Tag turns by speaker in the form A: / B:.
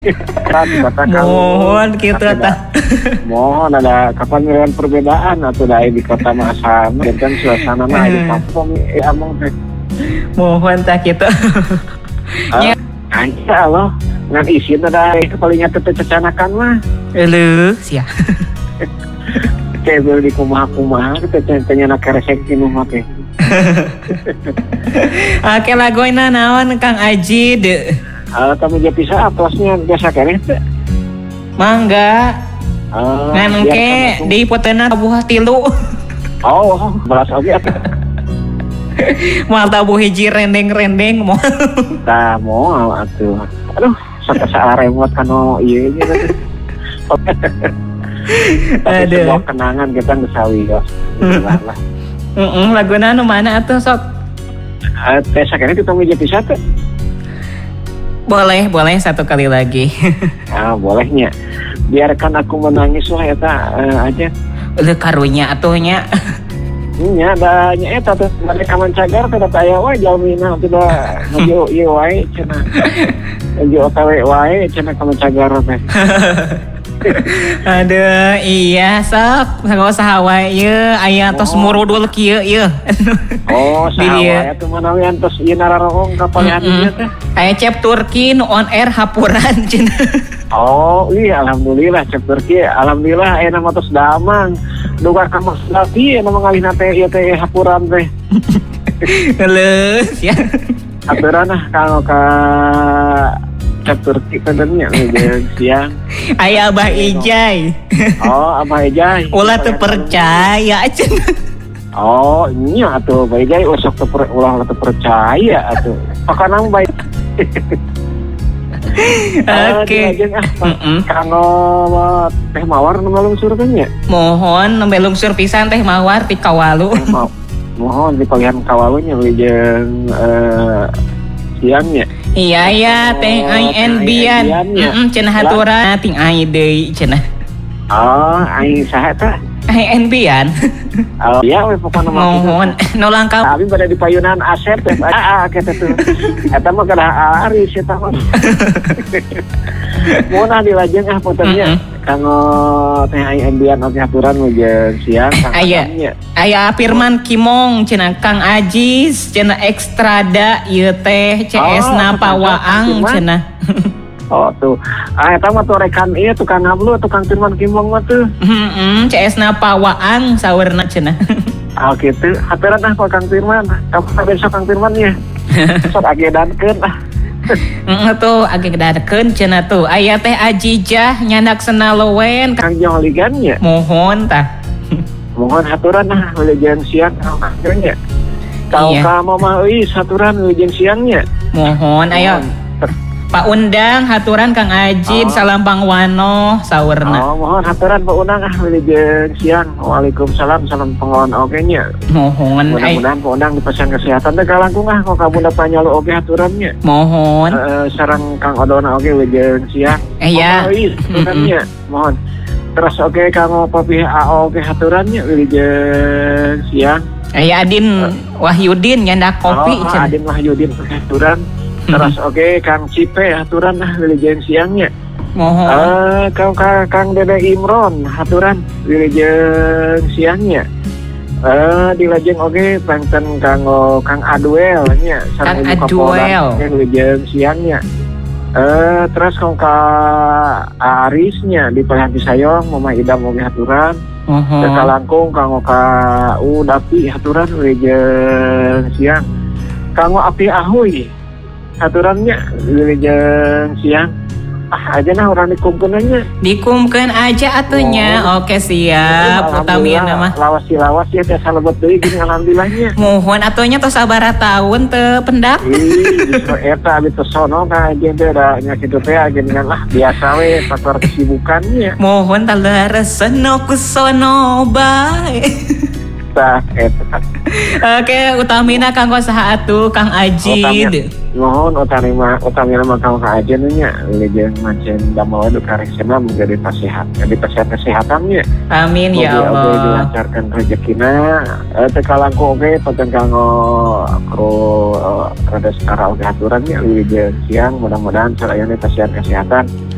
A: Mohon gitu tah.
B: Mohon ada kapan dengan perbedaan atau dari di kota mah sama kan suasana mah di kampung among teh.
A: Mohon tah gitu.
B: Anya Allah ngan isin ada palingnya teh cecanakan mah.
A: Eueuh sia.
B: Kayak di kumaha-kumaha teh tanya keresek tinu mah teh.
A: Oke laguina naon Kang Aji de.
B: Kamu dia pisah aplasnya biasa kene teh.
A: Mangga. Ngan engke di potena tabuh 3.
B: Oh, belas oge atuh.
A: Moal tabuh hiji rendeng-rendeng moal.
B: Tah moal atuh. Aduh, sakasa remot kanu ieu nya teh. Aduh. Sebuah kenangan kita ngesawi yos. Lah.
A: Laguna nu mana atuh sok?
B: Teh sakene kita meja pisah teh.
A: Boleh satu kali lagi.
B: Bolehnya. Biarkan aku menangis wah eta aja.
A: Udah karunya atuhnya.
B: Nya da nya eta teh mereka mencagar teh aya wae jalmina teh da ngajo ieu wae cenah. Ngajo OTW wae cenah ka mencagar teh.
A: Aduh, iya sok saha wae ieu aya tos murudul kieu ieu.
B: Oh, saha wae atuh manawi tos ieu nararong ka palihannya teh.
A: Aya Cep Turki nu on air hapuran cenah.
B: Oh, iya alhamdulillah Cep Turki alhamdulillah aya nama tos damang. Duga ka Mas Lati anu mangalihna teh ieu teh hapuran teh.
A: Heuleus ya.
B: Aturan kanggo ka Cep Turki kadangnya jeung siang.
A: Aya Abah Ijay.
B: Oh, Abah Ijay.
A: Ulah teu percaya cenah.
B: Oh, nya atuh Abah Ijay usok ulah teu percaya atuh. Pakana baik.
A: Oke.
B: Kanggo teh mawar nu lungsur teh nya.
A: Mohon nembe lungsur pisan teh mawar ti Kawalu.
B: Mohon di palihan Kawalu nya jeung siangnya.
A: Iya ya, teh aing bian. Cenah haturan ting aing deui cenah.
B: Oh, aing saha tah?
A: Aing bian.
B: Oh, iya we pokona mah.
A: Mohon nu langkah.
B: Abi pada di payunan Asep teh. Kita tuh. Eta mah kada aris eta mah. Mohon dilajeng puternya. Kanggo teh aing bian oge haturan jeung siang
A: aya Firman Kimong cenah Kang Ajis cenah ekstrada ieu teh CS-na Pawaang cenah.
B: Oh tuh. Eta mah tuh rekan ieu tukang ngablu tukang Firman Kimong mah tuh.
A: CS-na Pawaang saweurna cenah.
B: Oh gitu. Haturan Kang Firman. Kapan besok Kang Firman ya? Sok agedankeun
A: tuh agak dadekeun cenah tuh aya teh Ajijah nyandak senalowen
B: Kang Joligannya.
A: Mohon tah.
B: Mohon haturan jeung siang kangnya. Kau mah euy haturan jeung siangnya.
A: Mohon ayo. Pak Undang haturan Kang Ajid salam Pangwano saweurna.
B: Mohon haturan Pak Undang jeung siang. Waalaikumsalam salam Pangwano oge nya.
A: Mohon
B: mudah-mudahan Pak Undang dipesan kesehatan teh kalangkung kok kabunda panyalu oge haturannya.
A: Mohon
B: sareng Kang Odona oge jeung siang.
A: Iya.
B: Haturannya. Mohon. Terus oge Kang Papi AO oge haturannya jeung siang.
A: Aya Adin Wahyudin nyandak kopi
B: cenah. Adin Wahyudin haturan. Terus oke Kang Cipe haturan jeung siangnya.
A: Mohon.
B: Kang Dede Imron haturan jeung siangnya. Dilajeng oge pangten kanggo Kang Adwel nya
A: sareng Ibu Kapolda
B: jeung siangnya. Terus ka Arisnya di Palihan Sayong Mama Idam oge haturan. Kalangkung kanggo ka Dapi haturan jeung siang. Kanggo Api Ahoy haturannya jeung siang. Aja orang dikumpulkeun aja atunya. Oke siap. Utami nama lawas ya teh salebet deui gini alhamdulillahnya.
A: Mohon atunya tos sabaraha taun teu pendak.
B: Justru eta abi tos sono ka aja teh da nya kitu teh ageungan lah biasa we faktor kesibukannya.
A: Mohon taleureun ku sono bae. Oke, utamina kanggo saha atuh Kang Ajid.
B: Mohon utamina kanggo Kang Ajid nya jeung mancen damel karesna muga dipasehat-kesehatannya.
A: Amin ya Allah.
B: Muga dilancarkan rezekina. Teu kalangkung oge peten kanggo kru rada setara oge haturannya jeung siang mudah-mudahan sareng pasehat kesehatan.